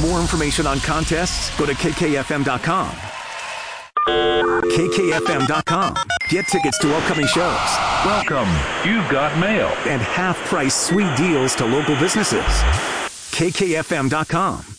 more information on contests, go to kkfm.com. kkfm.com. Get tickets to upcoming shows. Welcome. You've got mail. And half-price sweet deals to local businesses. kkfm.com.